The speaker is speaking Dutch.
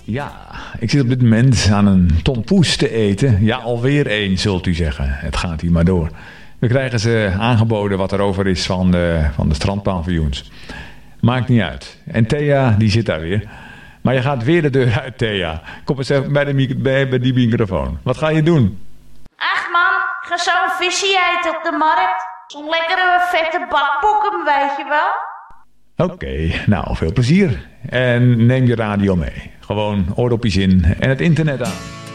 Ja, ik zit op dit moment aan een tompoes te eten. Ja, alweer één, zult u zeggen. Het gaat hier maar door. We krijgen ze aangeboden wat er over is van de strandpaviljoens. Maakt niet uit. En Thea, die zit daar weer. Maar je gaat weer de deur uit, Thea. Kom eens even bij die microfoon. Wat ga je doen? Ach man, ik ga zo'n visje eten op de markt. Zo'n lekkere vette bakbokken, weet je wel. Oké, nou, veel plezier. En neem je radio mee. Gewoon oordopjes in en het internet aan.